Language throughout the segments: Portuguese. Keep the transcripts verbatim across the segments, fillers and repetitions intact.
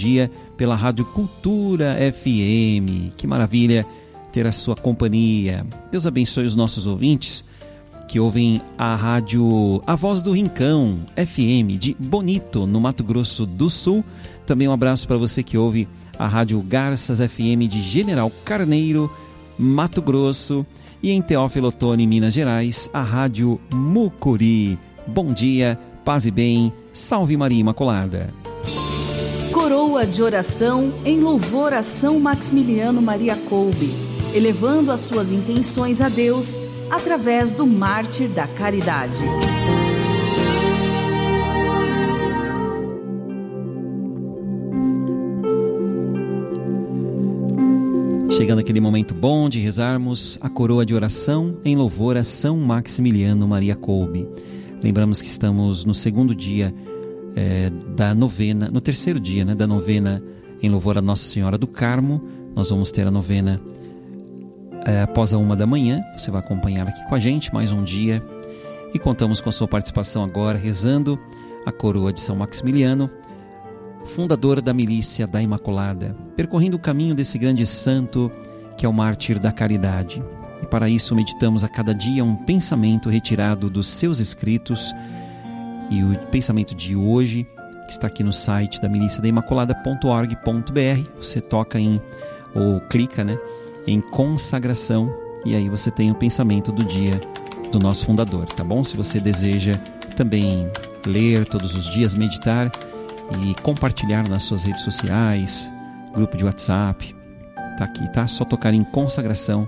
dia pela Rádio Cultura F M. Que maravilha ter a sua companhia. Deus abençoe os nossos ouvintes que ouvem a rádio A Voz do Rincão F M de Bonito, no Mato Grosso do Sul. Também um abraço para você que ouve a rádio Garças F M de General Carneiro, Mato Grosso. E em Teófilo Otoni, Minas Gerais, a rádio Mucuri. Bom dia, paz e bem, salve Maria Imaculada. Coroa de oração em louvor a São Maximiliano Maria Kolbe, elevando as suas intenções a Deus através do mártir da caridade. Chegando aquele momento bom de rezarmos a coroa de oração em louvor a São Maximiliano Maria Kolbe. Lembramos que estamos no segundo dia é, da novena, no terceiro dia né, da novena em louvor a Nossa Senhora do Carmo. Nós vamos ter a novena é, após a uma da manhã. Você vai acompanhar aqui com a gente mais um dia. E contamos com a sua participação agora, rezando a coroa de São Maximiliano, fundador da milícia da Imaculada, percorrendo o caminho desse grande santo que é o mártir da caridade. E para isso meditamos a cada dia um pensamento retirado dos seus escritos. E o pensamento de hoje, que está aqui no site da milícia da imaculada ponto org ponto br, você toca em, ou clica né, em consagração, e aí você tem o pensamento do dia do nosso fundador, tá bom? Se você deseja também ler todos os dias, meditar e compartilhar nas suas redes sociais, grupo de WhatsApp, tá aqui, tá? Só tocar em consagração.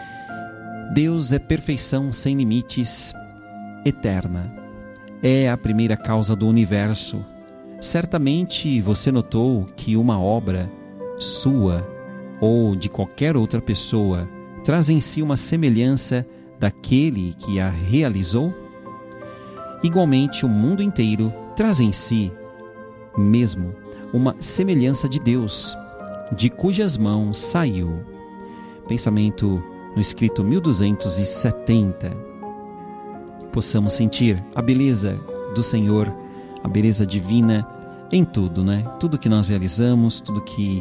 Deus é perfeição sem limites, eterna. É a primeira causa do universo. Certamente você notou que uma obra sua ou de qualquer outra pessoa traz em si uma semelhança daquele que a realizou? Igualmente, o mundo inteiro traz em si mesmo uma semelhança de Deus, de cujas mãos saiu. Pensamento no escrito mil duzentos e setenta. Possamos sentir a beleza do Senhor, a beleza divina em tudo, né? Tudo que nós realizamos, tudo que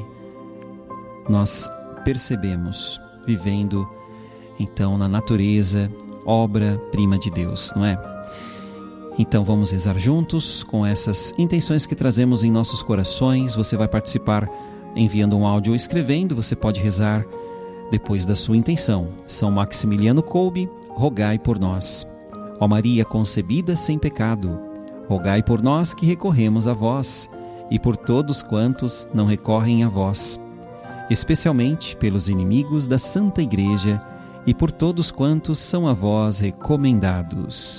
nós percebemos, vivendo então na natureza, obra-prima de Deus, não é? Então vamos rezar juntos com essas intenções que trazemos em nossos corações. Você vai participar enviando um áudio ou escrevendo. Você pode rezar depois da sua intenção. São Maximiliano Kolbe, rogai por nós. Ó Maria concebida sem pecado, rogai por nós que recorremos a vós e por todos quantos não recorrem a vós, especialmente pelos inimigos da Santa Igreja e por todos quantos são a vós recomendados.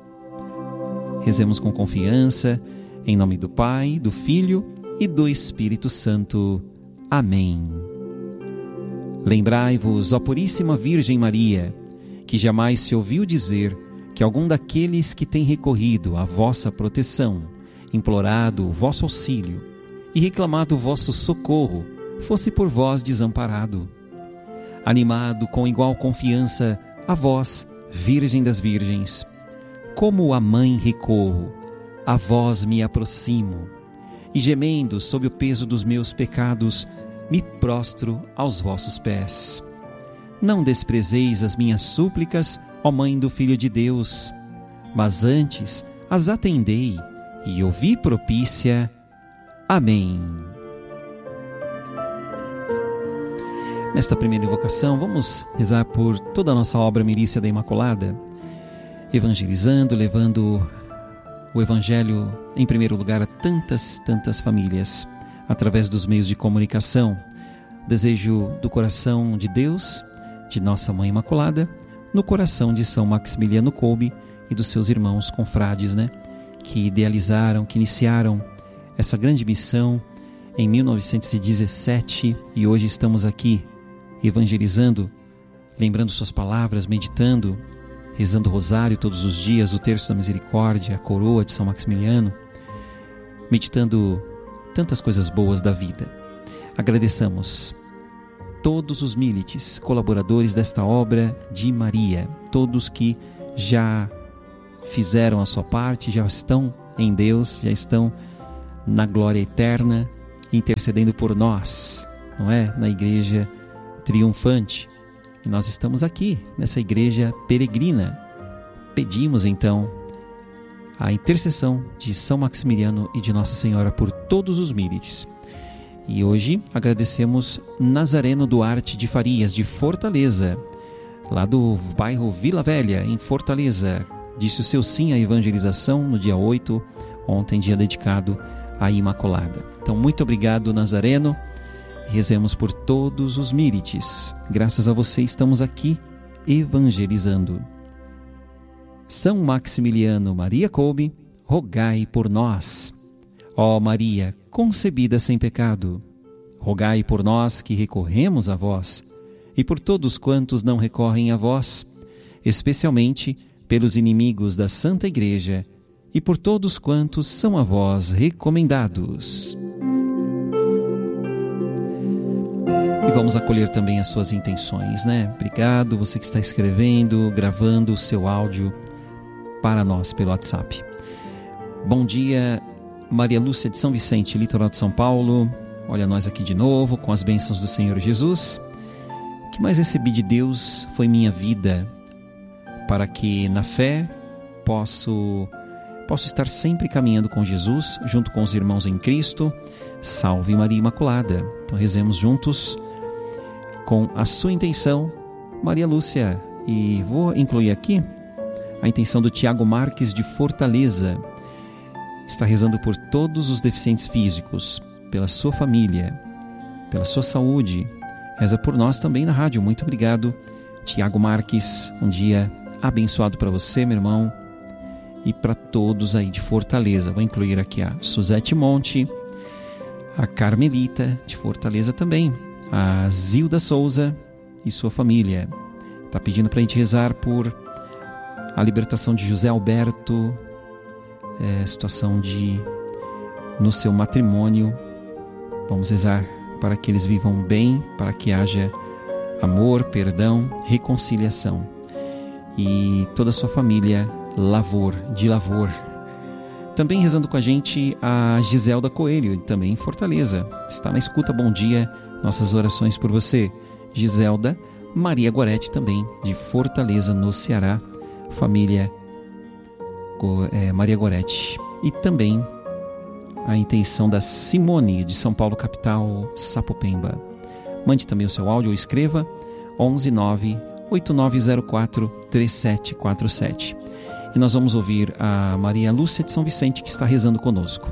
Rezemos com confiança, em nome do Pai, do Filho e do Espírito Santo. Amém. Lembrai-vos, ó Puríssima Virgem Maria, que jamais se ouviu dizer que algum daqueles que têm recorrido à vossa proteção, implorado o vosso auxílio e reclamado o vosso socorro, fosse por vós desamparado. Animado com igual confiança a vós, Virgem das Virgens, como a mãe recorro, a vós me aproximo, e gemendo sob o peso dos meus pecados, me prostro aos vossos pés. Não desprezeis as minhas súplicas, ó Mãe do Filho de Deus, mas antes as atendei e ouvi propícia. Amém. Nesta primeira invocação, vamos rezar por toda a nossa obra Milícia da Imaculada, evangelizando, levando o Evangelho em primeiro lugar a tantas, tantas famílias, através dos meios de comunicação. Desejo do coração de Deus, de Nossa Mãe Imaculada, no coração de São Maximiliano Kolbe e dos seus irmãos confrades, né, que idealizaram, que iniciaram essa grande missão em mil novecentos e dezessete, e hoje estamos aqui evangelizando, lembrando suas palavras, meditando, rezando o rosário todos os dias, o terço da misericórdia, a coroa de São Maximiliano, meditando tantas coisas boas da vida. Agradeçamos todos os milites, colaboradores desta obra de Maria, todos que já fizeram a sua parte, já estão em Deus, já estão na glória eterna, intercedendo por nós, não é? Na igreja triunfante. E nós estamos aqui, nessa igreja peregrina. Pedimos então a intercessão de São Maximiliano e de Nossa Senhora por todos os mírites. E hoje agradecemos Nazareno Duarte de Farias, de Fortaleza, lá do bairro Vila Velha, em Fortaleza. Disse o seu sim à evangelização no dia oito, ontem, dia dedicado à Imaculada. Então, muito obrigado, Nazareno. Rezemos por todos os mírites. Graças a você estamos aqui evangelizando. São Maximiliano Maria Kolbe, rogai por nós. Ó Maria, concebida sem pecado, rogai por nós que recorremos a vós, e por todos quantos não recorrem a vós, especialmente pelos inimigos da Santa Igreja, e por todos quantos são a vós recomendados. E vamos acolher também as suas intenções, né? Obrigado, você que está escrevendo, gravando o seu áudio para nós pelo WhatsApp. Bom dia, Maria Lúcia de São Vicente, litoral de São Paulo. Olha nós aqui de novo, com as bênçãos do Senhor Jesus. O que mais recebi de Deus foi minha vida, para que na fé posso, posso estar sempre caminhando com Jesus, junto com os irmãos em Cristo. Salve Maria Imaculada. Então rezemos juntos com a sua intenção, Maria Lúcia. E vou incluir aqui a intenção do Tiago Marques de Fortaleza. Está rezando por todos os deficientes físicos, pela sua família, pela sua saúde. Reza por nós também na rádio. Muito obrigado, Tiago Marques. Um dia abençoado para você, meu irmão, e para todos aí de Fortaleza. Vou incluir aqui a Suzete Monte, a Carmelita de Fortaleza também, a Zilda Souza e sua família. Está pedindo para a gente rezar por a libertação de José Alberto, é, situação de no seu matrimônio. Vamos rezar para que eles vivam bem, para que haja amor, perdão, reconciliação. E toda a sua família, Lavor, de Lavor. Também rezando com a gente a Giselda Coelho, também em Fortaleza. Está na escuta. Bom dia, nossas orações por você. Giselda, Maria Gorete também, de Fortaleza, no Ceará. Família é, Maria Gorete. E também a intenção da Simone, de São Paulo, capital, Sapopemba. Mande também o seu áudio ou escreva onze nove oito nove zero quatro três sete quatro sete. E nós vamos ouvir a Maria Lúcia de São Vicente, que está rezando conosco.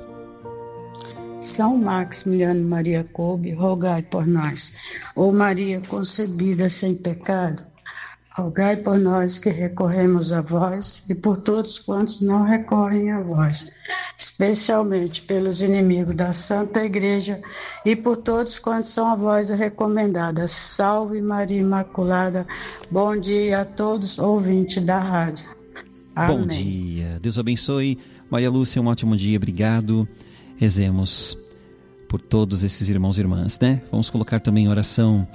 São Maximiliano Maria Kolbe, rogai por nós. Ó Maria concebida sem pecado, rogai por nós que recorremos a vós e por todos quantos não recorrem a vós, especialmente pelos inimigos da Santa Igreja e por todos quantos são a vós recomendadas. Salve Maria Imaculada. Bom dia a todos ouvintes da rádio. Amém. Bom dia, Deus abençoe. Maria Lúcia, um ótimo dia, obrigado. Rezemos por todos esses irmãos e irmãs, né? Vamos colocar também em oração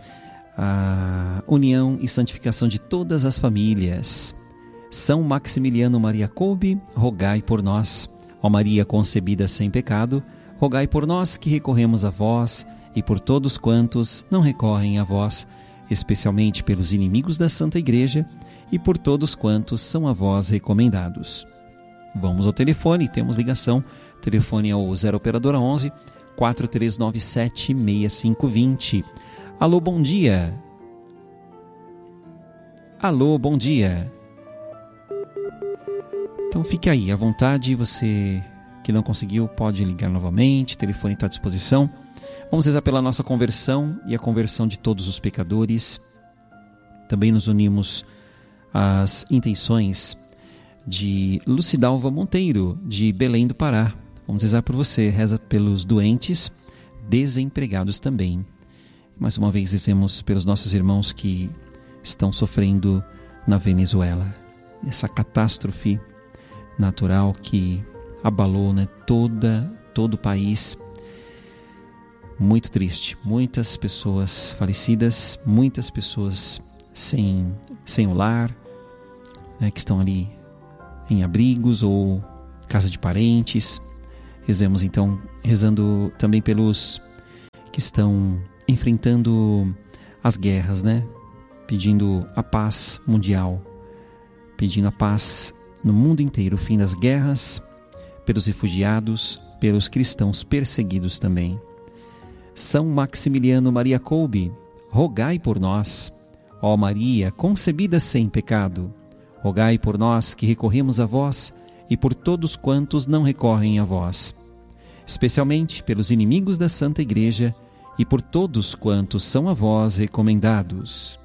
a união e santificação de todas as famílias. São Maximiliano Maria Kolbe, rogai por nós. Ó Maria concebida sem pecado, rogai por nós que recorremos a vós e por todos quantos não recorrem a vós, especialmente pelos inimigos da Santa Igreja e por todos quantos são a vós recomendados. Vamos ao telefone, temos ligação. O telefone é o zero operadora onze, quatro três nove sete, seis cinco dois zero. Alô, bom dia. Alô, bom dia. Então fique aí, à vontade. Você que não conseguiu pode ligar novamente, o telefone está à disposição. Vamos rezar pela nossa conversão e a conversão de todos os pecadores. Também nos unimos às intenções de Lucidalva Monteiro, de Belém do Pará. Vamos rezar por você, reza pelos doentes, desempregados também. Mais uma vez rezemos pelos nossos irmãos que estão sofrendo na Venezuela. Essa catástrofe natural que abalou, né, toda, todo o país. Muito triste, muitas pessoas falecidas, muitas pessoas sem, sem o lar, né, que estão ali em abrigos ou casa de parentes. Rezemos então, rezando também pelos que estão enfrentando as guerras, né? Pedindo a paz mundial, pedindo a paz no mundo inteiro, o fim das guerras, pelos refugiados, pelos cristãos perseguidos também. São Maximiliano Maria Kolbe, rogai por nós. Ó Maria, concebida sem pecado, rogai por nós que recorremos a vós e por todos quantos não recorrem a vós, especialmente pelos inimigos da Santa Igreja e por todos quantos são a vós recomendados.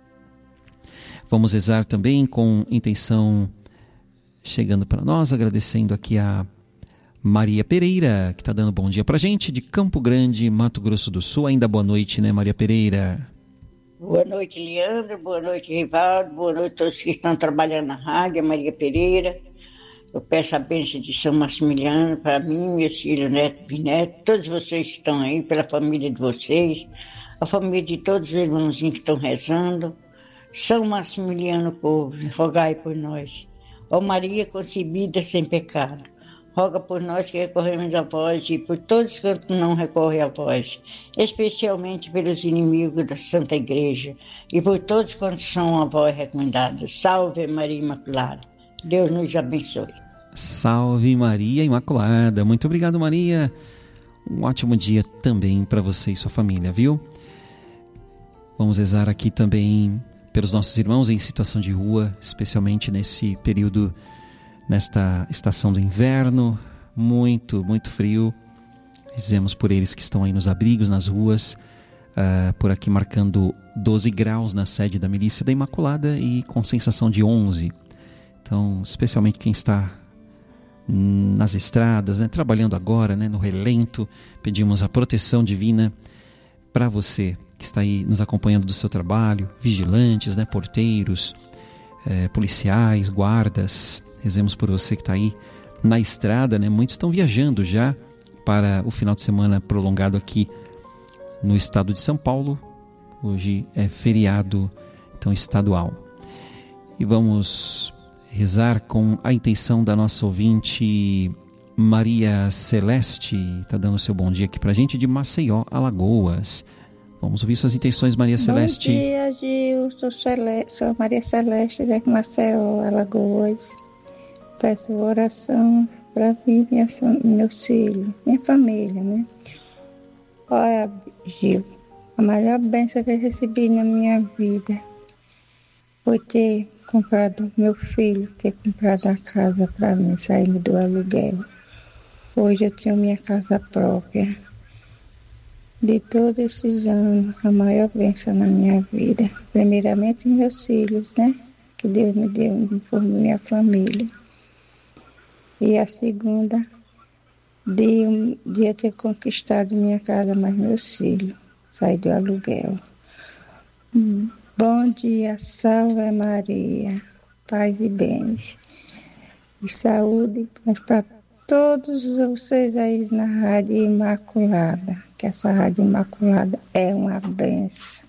Vamos rezar também com intenção, chegando para nós, agradecendo aqui a Maria Pereira, que está dando bom dia para a gente, de Campo Grande, Mato Grosso do Sul. Ainda boa noite, né, Maria Pereira? Boa noite, Leandro. Boa noite, Rivaldo. Boa noite a todos que estão trabalhando na rádio. Maria Pereira. Eu peço a bênção de São Maximiliano para mim, meus filhos, neto, bisneto, todos vocês que estão aí, pela família de vocês, a família de todos os irmãozinhos que estão rezando. São Maximiliano Kolbe, rogai por nós. Ó Maria concebida sem pecado, roga por nós que recorremos a vós e por todos que não recorrem a vós, especialmente pelos inimigos da Santa Igreja e por todos quantos são a vós recomendados. Salve Maria Imaculada. Deus nos abençoe. Salve Maria Imaculada. Muito obrigado, Maria. Um ótimo dia também para você e sua família, viu? Vamos rezar aqui também pelos nossos irmãos em situação de rua, especialmente nesse período, nesta estação do inverno, muito, muito frio. Rezemos por eles que estão aí nos abrigos, nas ruas, uh, por aqui marcando doze graus na sede da Milícia da Imaculada e com sensação de onze. Então, especialmente quem está nas estradas, né, trabalhando agora, né, no relento, pedimos a proteção divina para você que está aí nos acompanhando do seu trabalho, vigilantes, né, porteiros, eh, policiais, guardas. Rezemos por você que está aí na estrada, né? Muitos estão viajando já para o final de semana prolongado aqui no estado de São Paulo. Hoje é feriado, então, estadual. E vamos rezar com a intenção da nossa ouvinte Maria Celeste, está dando seu bom dia aqui para a gente, de Maceió, Alagoas. Vamos ouvir suas intenções, Maria Celeste. Bom dia, Gil. Sou, Celeste, sou Maria Celeste, de Maceió, Alagoas. Peço oração para mim, minha, meus filhos, minha família, né? Olha, Gil, a maior bênção que eu recebi na minha vida foi ter comprado, meu filho, ter comprado a casa para mim, saindo do aluguel. Hoje eu tenho minha casa própria. De todos esses anos, a maior bênção na minha vida. Primeiramente, meus filhos, né? Que Deus me deu por minha família. E a segunda, de, de eu ter conquistado minha casa, mas meus filhos, sair do aluguel. Hum. Bom dia, salve Maria, paz e bens, e saúde para todos vocês aí na Rádio Imaculada, que essa Rádio Imaculada é uma bênção.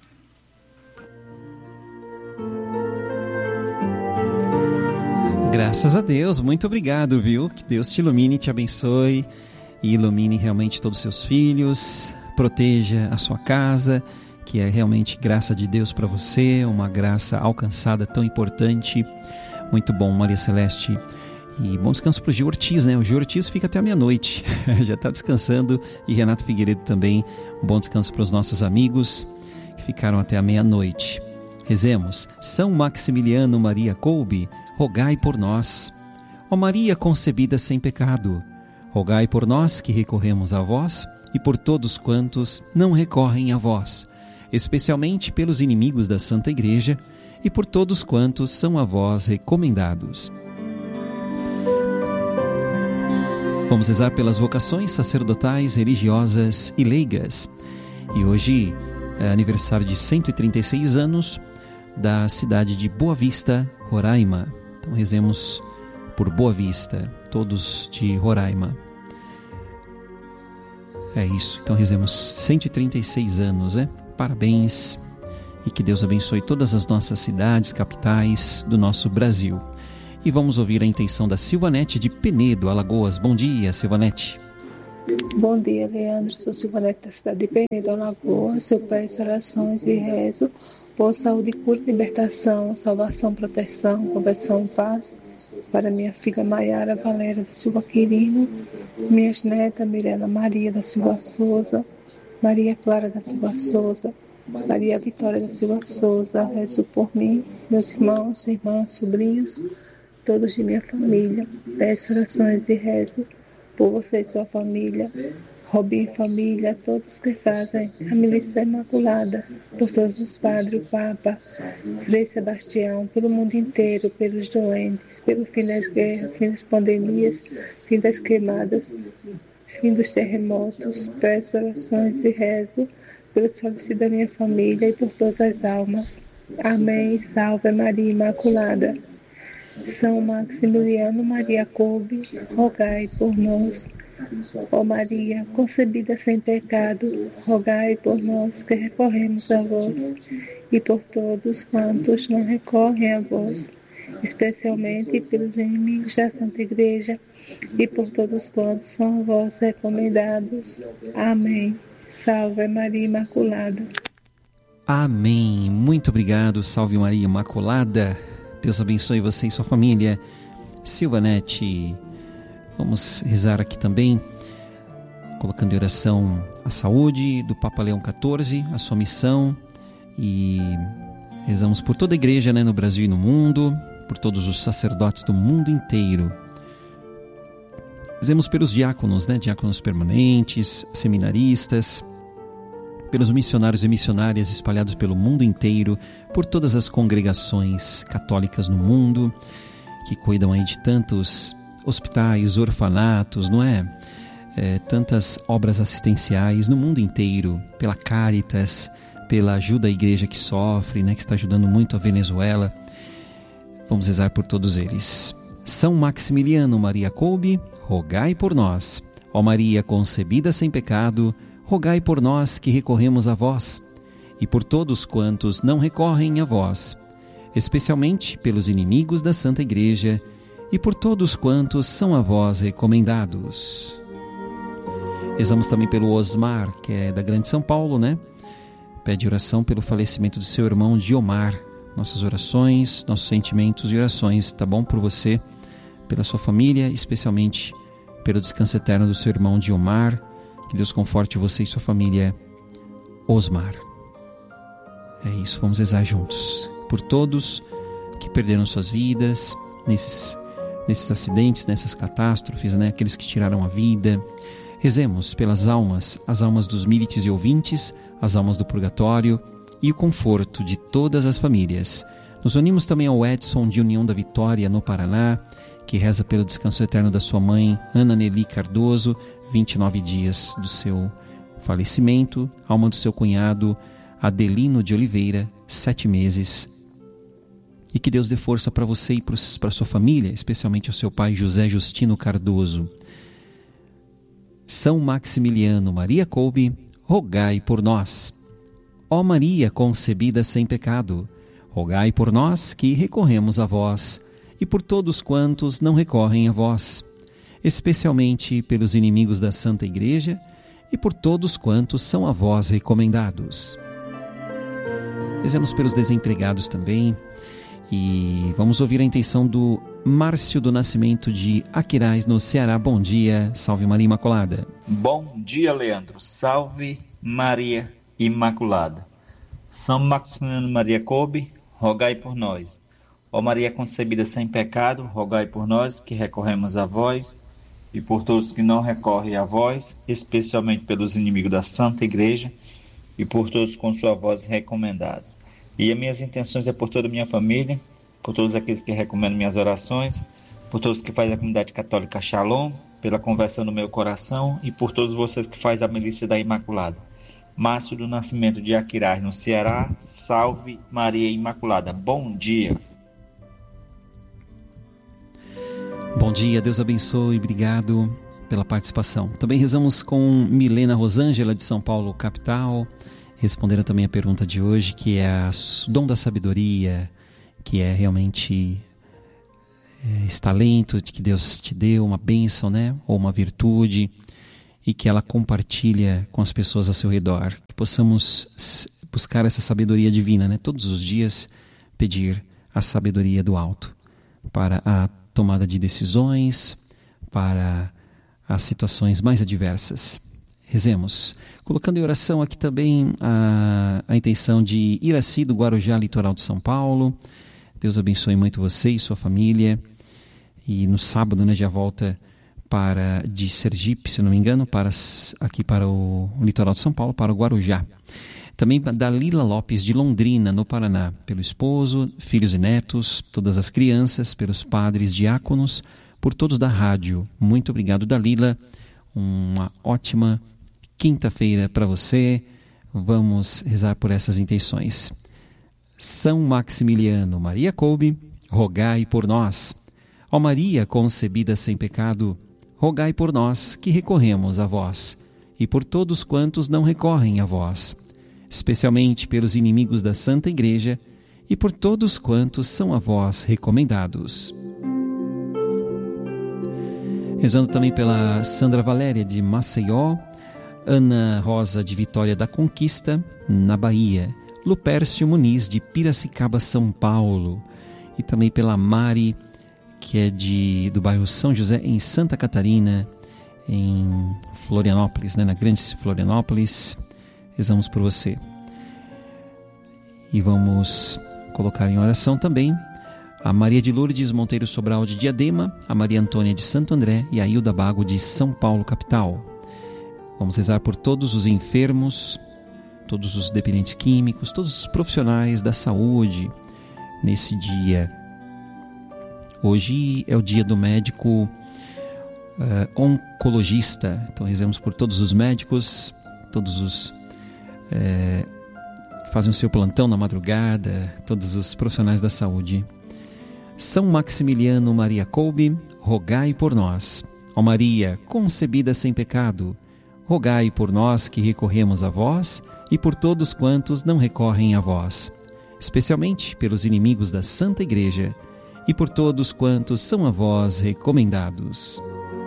Graças a Deus, muito obrigado, viu? Que Deus te ilumine, te abençoe e ilumine realmente todos os seus filhos, proteja a sua casa, que é realmente graça de Deus para você, uma graça alcançada tão importante. Muito bom, Maria Celeste. E bom descanso para o Gil Ortiz, né? O Gil Ortiz fica até a meia-noite, já está descansando. E Renato Figueiredo também, um bom descanso para os nossos amigos que ficaram até a meia-noite. Rezemos. São Maximiliano Maria Kolbe, rogai por nós. Ó Maria concebida sem pecado, rogai por nós que recorremos a vós e por todos quantos não recorrem a vós, especialmente pelos inimigos da Santa Igreja e por todos quantos são a vós recomendados. Vamos rezar pelas vocações sacerdotais, religiosas e leigas. E hoje é aniversário de cento e trinta e seis anos da cidade de Boa Vista, Roraima. Então rezemos por Boa Vista, todos de Roraima. É isso, então rezemos cento e trinta e seis anos, né? Parabéns e que Deus abençoe todas as nossas cidades, capitais do nosso Brasil. E vamos ouvir a intenção da Silvanete de Penedo, Alagoas. Bom dia, Silvanete. Bom dia, Leandro. Sou Silvanete da cidade de Penedo, Alagoas. Eu peço orações e rezo por saúde, cura, libertação, salvação, proteção, conversão e paz para minha filha Maiara Valéria da Silva Quirino, minhas netas Mirela Maria da Silva Souza, Maria Clara da Silva Souza, Maria Vitória da Silva Souza. Rezo por mim, meus irmãos, irmãs, sobrinhos, todos de minha família. Peço orações e rezo por você e sua família, Robin família, todos que fazem a milícia da Imaculada, por todos os padres, o Papa, Frei Sebastião, pelo mundo inteiro, pelos doentes, pelo fim das guerras, fim das pandemias, fim das queimadas, fim dos terremotos. Peço orações e rezo pelos falecidos da minha família e por todas as almas. Amém. Salve Maria Imaculada. São Maximiliano Maria Kolbe, rogai por nós. Ó Maria, concebida sem pecado, rogai por nós que recorremos a vós e por todos quantos não recorrem a vós, especialmente pelos inimigos da Santa Igreja e por todos quantos são a vós recomendados. Amém. Salve Maria Imaculada. Amém. Muito obrigado. Salve Maria Imaculada. Deus abençoe você e sua família. Silvanete, vamos rezar aqui também, colocando em oração a saúde do Papa Leão quatorze, a sua missão, e rezamos por toda a igreja, né, no Brasil e no mundo, por todos os sacerdotes do mundo inteiro. Rezemos pelos diáconos, né, diáconos permanentes, seminaristas, pelos missionários e missionárias espalhados pelo mundo inteiro, por todas as congregações católicas no mundo, que cuidam aí de tantos hospitais, orfanatos, não é? é? Tantas obras assistenciais no mundo inteiro, pela Caritas, pela ajuda à igreja que sofre, né? Que está ajudando muito a Venezuela. Vamos rezar por todos eles. São Maximiliano Maria Kolbe, rogai por nós. Ó Maria concebida sem pecado, rogai por nós que recorremos a vós, e por todos quantos não recorrem a vós, especialmente pelos inimigos da Santa Igreja, e por todos quantos são a vós recomendados. Rezamos também pelo Osmar, que é da Grande São Paulo, né? Pede oração pelo falecimento do seu irmão Diomar. Nossas orações, nossos sentimentos e orações, tá bom? Por você, pela sua família, especialmente pelo descanso eterno do seu irmão Diomar. Que Deus conforte você e sua família, Osmar. É isso, vamos rezar juntos. Por todos que perderam suas vidas nesses, nesses acidentes, nessas catástrofes, né? Aqueles que tiraram a vida. Rezemos pelas almas, as almas dos mírites e ouvintes, as almas do purgatório e o conforto de todas as famílias. Nos unimos também ao Edson de União da Vitória, no Paraná, que reza pelo descanso eterno da sua mãe, Ana Nelly Cardoso, vinte e nove dias do seu falecimento, alma do seu cunhado, Adelino de Oliveira, sete meses. E que Deus dê força para você e para a sua família, especialmente ao seu pai José Justino Cardoso. São Maximiliano Maria Kolbe, rogai por nós. Ó Maria concebida sem pecado, rogai por nós que recorremos a vós, e por todos quantos não recorrem a vós, especialmente pelos inimigos da Santa Igreja e por todos quantos são a vós recomendados. Rezemos pelos desempregados também e vamos ouvir a intenção do Márcio do Nascimento de Aquiraz, no Ceará. Bom dia, salve Maria Imaculada. Bom dia, Leandro, salve Maria Imaculada. São Maximiliano Maria Kolbe, rogai por nós. Ó Maria concebida sem pecado, rogai por nós que recorremos a vós e por todos que não recorrem a vós, especialmente pelos inimigos da Santa Igreja e por todos com sua voz recomendados. E as minhas intenções é por toda a minha família, por todos aqueles que recomendam minhas orações, por todos que fazem a comunidade católica Shalom, pela conversão no meu coração e por todos vocês que fazem a milícia da Imaculada. Márcio do Nascimento de Aquiraz, no Ceará, salve Maria Imaculada. Bom dia. Bom dia, Deus abençoe, obrigado pela participação. Também rezamos com Milena Rosângela de São Paulo, capital, respondendo também a pergunta de hoje, que é o dom da sabedoria, que é realmente é, esse talento que Deus te deu, uma bênção, né? Ou uma virtude, e que ela compartilha com as pessoas ao seu redor. Que possamos buscar essa sabedoria divina, né? Todos os dias pedir a sabedoria do alto para a tomada de decisões, para as situações mais adversas. Rezemos, colocando em oração aqui também a, a intenção de Iraci do Guarujá, litoral de São Paulo. Deus abençoe muito você e sua família. E no sábado, né, já volta para de Sergipe, se não me engano, para aqui para o, o litoral de São Paulo, para o Guarujá. Também da Lila Lopes de Londrina, no Paraná, pelo esposo, filhos e netos, todas as crianças, pelos padres, diáconos, por todos da rádio. Muito obrigado, Dalila. Uma ótima quinta-feira para você. Vamos rezar por essas intenções. São Maximiliano Maria Kolbe, rogai por nós. Ó Maria concebida sem pecado, rogai por nós que recorremos a vós, e por todos quantos não recorrem a vós, especialmente pelos inimigos da Santa Igreja e por todos quantos são a vós recomendados. Rezando também pela Sandra Valéria de Maceió, Ana Rosa de Vitória da Conquista, na Bahia, Lupércio Muniz de Piracicaba, São Paulo, e também pela Mari, que é de, do bairro São José, em Santa Catarina, em Florianópolis, né, na grande Florianópolis. Rezamos por você. E vamos colocar em oração também a Maria de Lourdes Monteiro Sobral de Diadema, a Maria Antônia de Santo André e a Hilda Bago de São Paulo, capital. Vamos rezar por todos os enfermos, todos os dependentes químicos, todos os profissionais da saúde nesse dia. Hoje é o dia do médico uh, oncologista, então rezemos por todos os médicos, todos os é, que fazem o seu plantão na madrugada, todos os profissionais da saúde. São Maximiliano Maria Kolbe, rogai por nós. Ó Maria, concebida sem pecado, rogai por nós que recorremos a vós e por todos quantos não recorrem a vós, especialmente pelos inimigos da Santa Igreja e por todos quantos são a vós recomendados.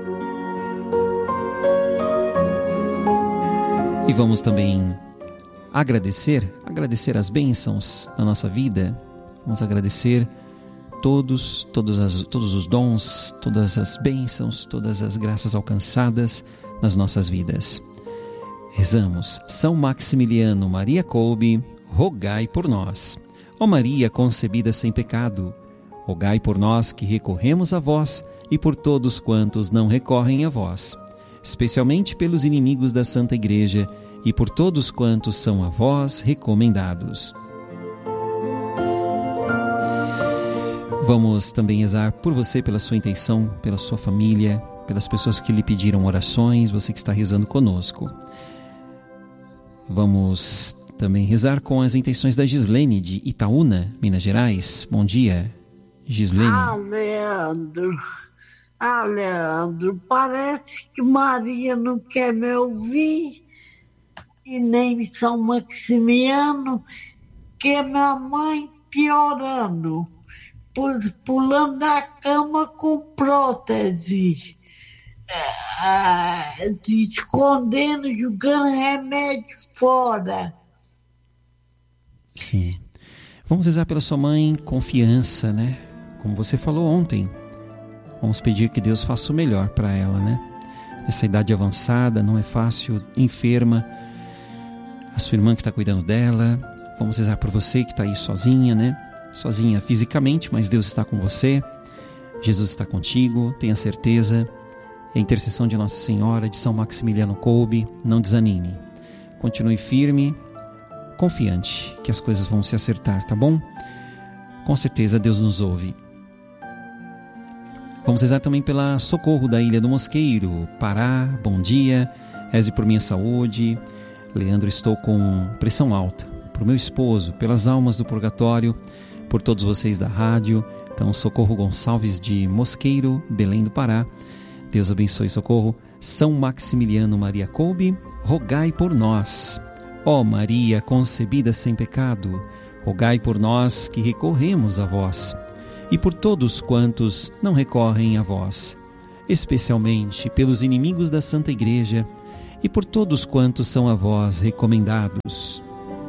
E vamos também agradecer, agradecer as bênçãos na nossa vida. Vamos agradecer todos, todos, as, todos os dons, todas as bênçãos, todas as graças alcançadas nas nossas vidas. Rezamos, São Maximiliano Maria Kolbe, rogai por nós. Ó Maria concebida sem pecado, rogai por nós que recorremos a vós e por todos quantos não recorrem a vós, especialmente pelos inimigos da Santa Igreja e por todos quantos são a vós recomendados. Vamos também rezar por você, pela sua intenção, pela sua família, pelas pessoas que lhe pediram orações, você que está rezando conosco. Vamos também rezar com as intenções da Gislene de Itaúna, Minas Gerais. Bom dia, Gislene. Ah, Leandro, ah, Leandro, parece que Maria não quer me ouvir e nem São Maximiano, que é minha mãe piorando, pulando da cama com prótese, te escondendo, jogando remédio fora. Sim. Vamos rezar pela sua mãe, confiança, né? Como você falou ontem, vamos pedir que Deus faça o melhor para ela, né? Essa idade avançada, não é fácil, enferma, a sua irmã que está cuidando dela. Vamos rezar por você que está aí sozinha, né? Sozinha fisicamente, mas Deus está com você. Jesus está contigo, tenha certeza. A intercessão de Nossa Senhora, de São Maximiliano Kolbe, não desanime. Continue firme, confiante que as coisas vão se acertar, tá bom? Com certeza Deus nos ouve. Vamos rezar também pela Socorro da Ilha do Mosqueiro, Pará. Bom dia, reze por minha saúde. Leandro, estou com pressão alta. Por meu esposo, pelas almas do purgatório, por todos vocês da rádio. Então, Socorro Gonçalves de Mosqueiro, Belém do Pará. Deus abençoe, Socorro. São Maximiliano Maria Kolbe, rogai por nós. Ó Maria concebida sem pecado, rogai por nós que recorremos a vós e por todos quantos não recorrem a vós, especialmente pelos inimigos da Santa Igreja e por todos quantos são a vós recomendados.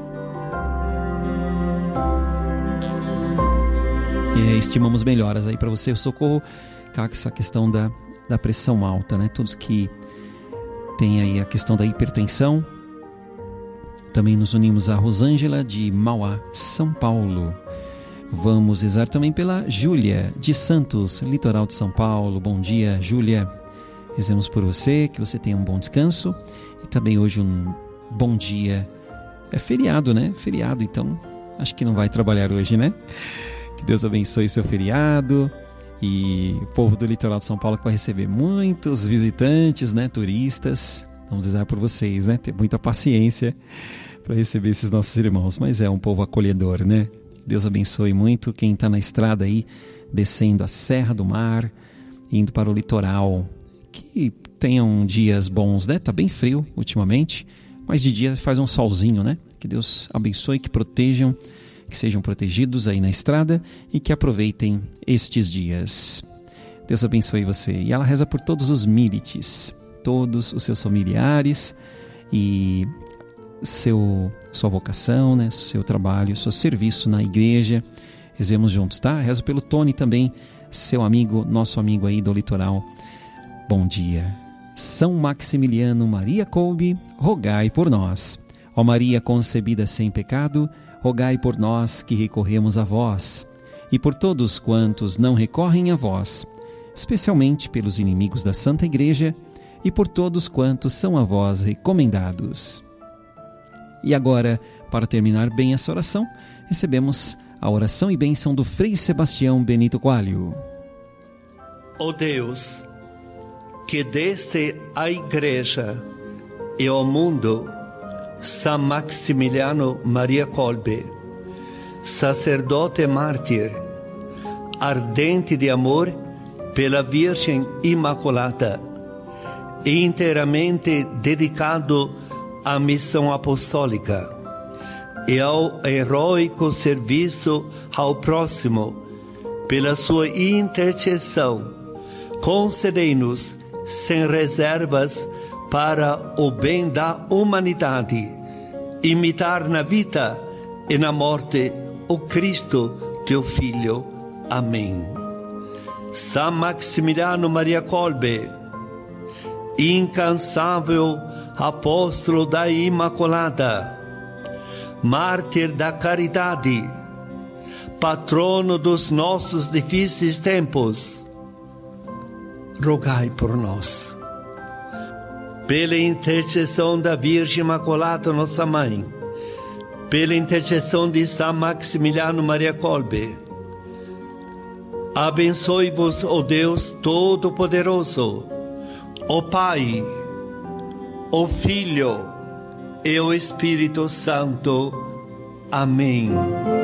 E estimamos melhoras aí para você, socorro, com essa questão da, da pressão alta, né? Todos que têm aí a questão da hipertensão. Também nos unimos a Rosângela de Mauá, São Paulo. Vamos rezar também pela Júlia de Santos, litoral de São Paulo. Bom dia, Júlia. Rezemos por você, que você tenha um bom descanso. E também hoje um bom dia. É feriado, né? Feriado, então acho que não vai trabalhar hoje, né? Que Deus abençoe seu feriado. E o povo do litoral de São Paulo que vai receber muitos visitantes, né? Turistas. Vamos rezar por vocês, né? Ter muita paciência para receber esses nossos irmãos. Mas é um povo acolhedor, né? Deus abençoe muito quem está na estrada aí, descendo a Serra do Mar, indo para o litoral. Que tenham dias bons, né? Tá bem frio ultimamente, mas de dia faz um solzinho, né? Que Deus abençoe, que protejam, que sejam protegidos aí na estrada e que aproveitem estes dias. Deus abençoe você. E ela reza por todos os milites, todos os seus familiares e seu, sua vocação, né? Seu trabalho, seu serviço na igreja. Rezemos juntos, tá? Rezo pelo Tony também, seu amigo, nosso amigo aí do litoral. Bom dia. São Maximiliano Maria Kolbe, rogai por nós. Ó Maria concebida sem pecado, rogai por nós que recorremos a vós. E por todos quantos não recorrem a vós, especialmente pelos inimigos da Santa Igreja e por todos quantos são a vós recomendados. E agora, para terminar bem essa oração, recebemos a oração e bênção do Frei Sebastião Benito Coelho. Ó Deus, que deste à Igreja e ao mundo São Maximiliano Maria Kolbe, sacerdote mártir, ardente de amor pela Virgem Imaculada e inteiramente dedicado à missão apostólica e ao heróico serviço ao próximo, pela sua intercessão, concedei-nos sem reservas para o bem da humanidade, imitar na vida e na morte o Cristo, teu Filho. Amém. São Maximiliano Maria Kolbe, incansável apóstolo da Imaculada, mártir da caridade, patrono dos nossos difíceis tempos, rogai por nós. Pela intercessão da Virgem Imaculada, nossa Mãe, pela intercessão de São Maximiliano Maria Kolbe, abençoe-vos, ó Deus Todo-Poderoso, o Pai, o Filho e o Espírito Santo. Amém.